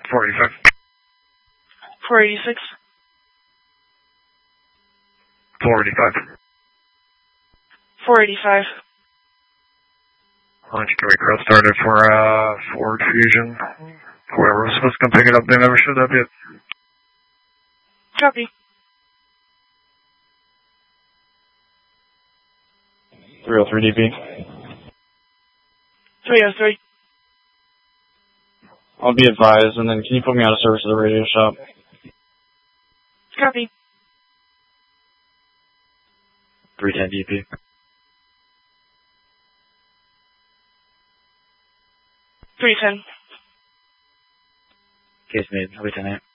485. 486. 485. 485. Why don't you get recruit started for Ford Fusion? Whoever was supposed to come pick it up, they never showed up yet. Copy. 303 DP. 303. I'll be advised, and then can you put me out of service at the radio shop? Copy. 310 DP. 310. Case made. I'll be 10-8.